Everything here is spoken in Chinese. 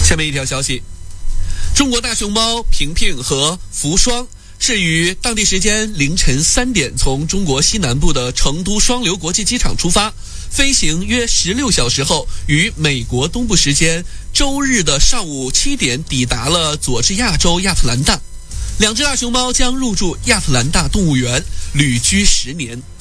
下面一条消息，中国大熊猫平平和福双是于当地时间凌晨3点从中国西南部的成都双流国际机场出发，飞行约16小时后，于美国东部时间周日的上午7点抵达了佐治亚州亚特兰大。两只大熊猫将入住亚特兰大动物园，旅居10年。